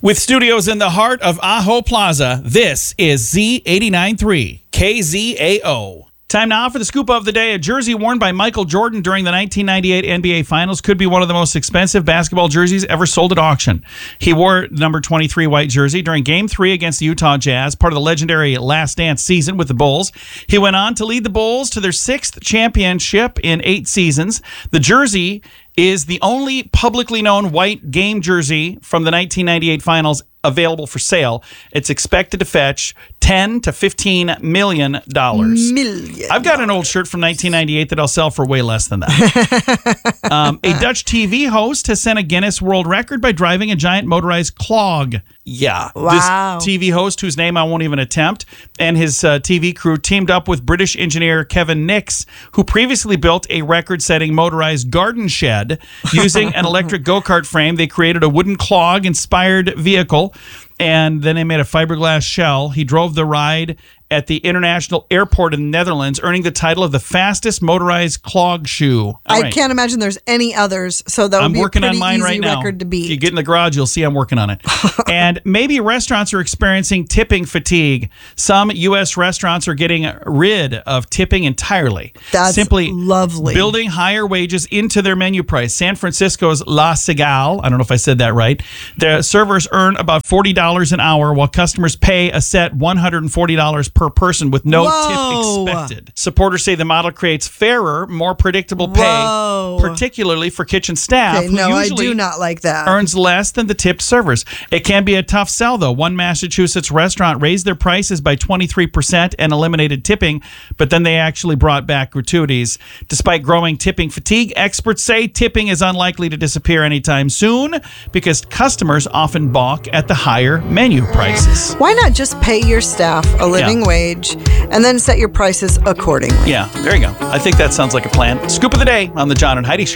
With studios in the heart of Aho Plaza, this is Z89.3 KZAO. Time now for the scoop of the day. A jersey worn by Michael Jordan during the 1998 NBA Finals could be one of the most expensive basketball jerseys ever sold at auction. He wore number 23 white jersey during Game 3 against the Utah Jazz, part of the legendary Last Dance season with the Bulls. He went on to lead the Bulls to their 6th championship in 8 seasons. The jersey is the only publicly known white game jersey from the 1998 Finals available for sale. It's expected to fetch $10 to $15 million. I've got an old shirt from 1998 that I'll sell for way less than that. A Dutch TV host has set a Guinness World Record by driving a giant motorized clog. Yeah. Wow. This TV host, whose name I won't even attempt, and his TV crew teamed up with British engineer Kevin Nix, who previously built a record-setting motorized garden shed. Using an electric go-kart frame, they created a wooden clog-inspired vehicle, and then they made a fiberglass shell. He drove the ride at the International Airport in the Netherlands, earning the title of the fastest motorized clog shoe. I can't imagine there's any others, so that would be a pretty easy record to beat. If you get in the garage, you'll see I'm working on it. And maybe restaurants are experiencing tipping fatigue. Some U.S. restaurants are getting rid of tipping entirely. That's simply lovely. Building higher wages into their menu price. San Francisco's La Cigale, I don't know if I said that right, the servers earn about $40 an hour while customers pay a set $140 per person with no tip expected. Supporters say the model creates fairer, more predictable pay, particularly for kitchen staff, who I usually do not like that. Earns less than the tipped servers. It can be a tough sell, though. One Massachusetts restaurant raised their prices by 23% and eliminated tipping, but then they actually brought back gratuities. Despite growing tipping fatigue, experts say tipping is unlikely to disappear anytime soon because customers often balk at the higher menu prices. Why not just pay your staff a living wage and then set your prices accordingly? Yeah, there you go. I think that sounds like a plan. Scoop of the day on the John and Heidi Show.